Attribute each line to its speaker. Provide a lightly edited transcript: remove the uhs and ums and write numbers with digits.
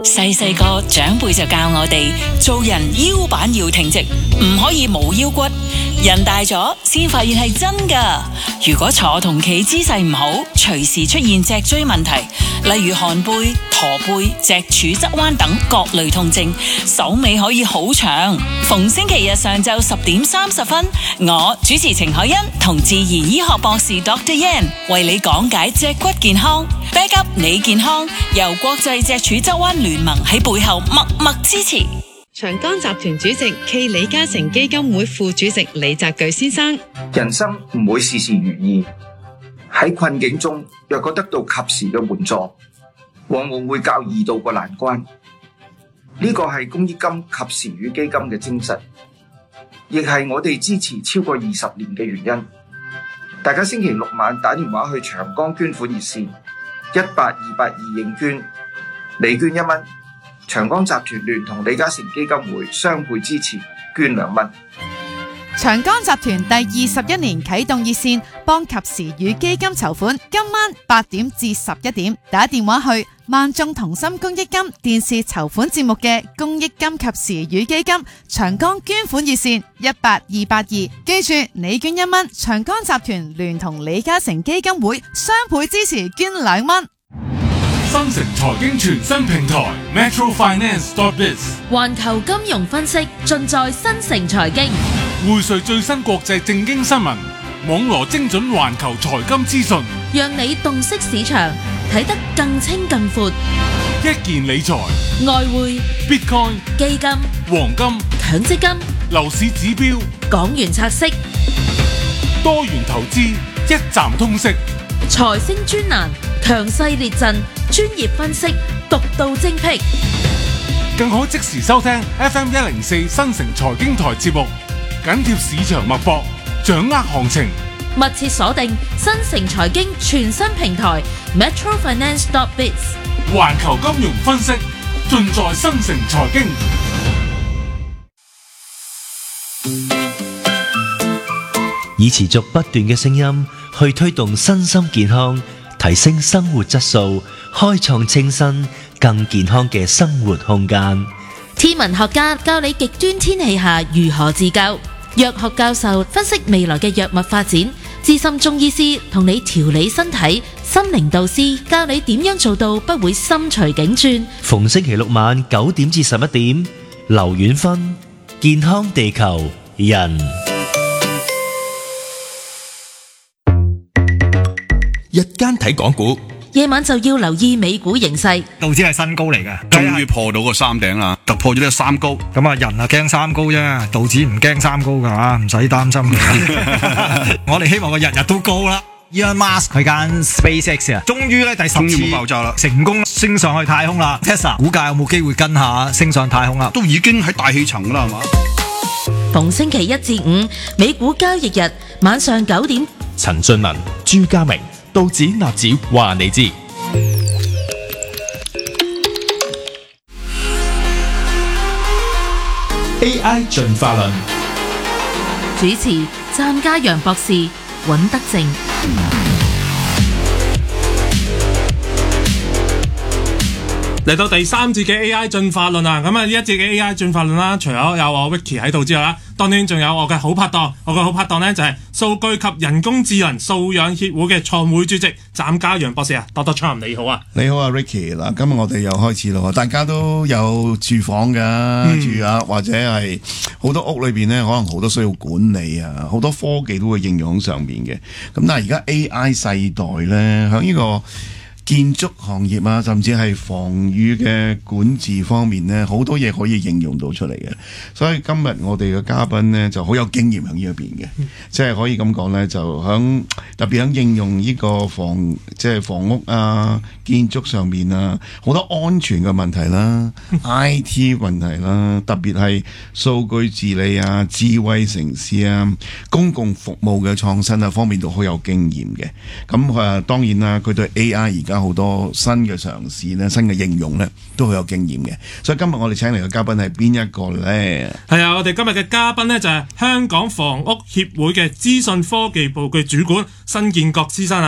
Speaker 1: 細細個長輩就教我哋做人腰板要挺直，唔可以冇腰骨。人大咗先發現係真噶。如果坐同企姿勢唔好，隨時出現脊椎問題，例如寒背、駝背、脊柱側彎等各類痛症，手尾可以好長。逢星期日上晝10:30，我主持程海欣同自然醫學博士 Dr. Yan 為你講解脊骨健康。Back up 你健康，由國際脊柱側彎聯盟喺背後默默支持。
Speaker 2: 長江集團主席暨李嘉誠基金會副主席李澤鉅先生：
Speaker 3: 人生唔會事事如意，喺困境中若果得到及時嘅援助，往往會較易渡過難關。呢個係公益金及時雨基金嘅精神，亦係我哋支持超過20年嘅原因。大家星期六晚打電話去長江捐款熱線18282認捐，你捐1蚊，長江集團聯同李嘉誠基金會雙倍支持，捐2蚊。
Speaker 4: 長江集團第21年啟動熱線，幫及時雨基金籌款。今晚8點至11點，打電話去萬眾同心公益金電視籌款節目嘅公益金及時雨基金長江捐款熱線18282。記住，你捐1蚊，長江集團聯同李嘉誠基金會雙倍支持，捐2蚊。
Speaker 5: 新城財經全新平台 metrofinance.biz，
Speaker 6: 環球金融分析盡在新城財經，
Speaker 5: 匯萃最新國際政經新聞，網羅精準環球財金資訊，
Speaker 6: 讓你洞悉市場，睇得更清更闊。
Speaker 5: 一鍵理財、
Speaker 6: 外匯、
Speaker 5: Bitcoin、
Speaker 6: 基金、
Speaker 5: 黃金、
Speaker 6: 強積金、
Speaker 5: 樓市指標、
Speaker 6: 港元拆息、
Speaker 5: 多元投資，一站通識。
Speaker 6: 財星專欄，強勢列陣，專業分析，獨到精闢，
Speaker 5: 更可即時收聽 FM104新城財經台節目，緊貼市場脈搏，掌握行情。
Speaker 6: 密切鎖定新城財經全新平台 metrofinance.biz，
Speaker 5: 環球金融分析盡在新城財經。
Speaker 7: 以持續不斷嘅聲音去推動身心健康，提升生活質素，開創清新更健康嘅生活空間。
Speaker 6: 天文學家教你極端天氣下如何自救，藥學教授分析未來嘅藥物發展，資深中醫師同你調理身體，心靈導師教你點樣做到不會心隨境轉。
Speaker 7: 逢星期六晚9點至11點，劉遠芬，健康地球人。
Speaker 8: 日間睇港股，
Speaker 6: 夜晚就要留意美股形勢。
Speaker 9: 道指係新高嚟嘅，
Speaker 10: 終於破到個三頂啦，突破咗呢個三高。
Speaker 9: 咁啊，人啊驚三高啫，道指唔驚三高噶吓，唔使擔心嘅。我哋希望佢日日都高啦。Elon Musk 佢間 SpaceX 啊，終於咧第10次
Speaker 10: 爆炸啦，
Speaker 9: 成功升上去太空啦。Tesla 股價有冇機會跟下升上太空啦？
Speaker 10: 都已經喺大氣層啦，係嘛？
Speaker 6: 逢星期1至5美股交易日晚上9點，
Speaker 8: 陳俊文、朱家明。道指納指話你知。AI 進化論
Speaker 6: 主持湛家楊博士、尹德正。
Speaker 11: 嚟到第3節嘅 AI 進化論啊，咁啊呢一節嘅 AI 進化論啦，除咗有我 Vicky 喺度之外啦，當然仲有我嘅好拍檔，我嘅好拍檔咧就係數據及人工智能素養協會嘅創會主席湛家楊博士啊 ，Dr. Trump 你好啊，
Speaker 12: 你好啊 Ricky， 嗱今日我哋又開始咯，大家都有住房噶，住啊或者係好多屋裏邊咧，可能好多需要管理啊，好多科技都會應用喺上面嘅，咁但係而家 AI 世代咧，喺呢個建築行業啊，甚至係防御嘅管治方面呢，好多嘢可以應用到出嚟嘅。所以今日我哋嘅嘉賓呢，就好有經驗喺呢一邊嘅，即係可以咁講呢，就特別喺應用呢個即係房屋啊、建築上面啊，好多安全嘅問題啦、IT 問題啦，特別係數據治理啊、智慧城市啊、公共服務嘅創新啊方面都好有經驗嘅。咁當然啦，佢對 AI 而家好多新嘅嘗試咧、新嘅應用咧，都好有經驗嘅。所以今日我哋請嚟嘅嘉賓係邊一個咧？
Speaker 11: 係啊，我哋今日嘅嘉賓咧就係香港房屋協會嘅資訊科技部嘅主管辛建國先生啊。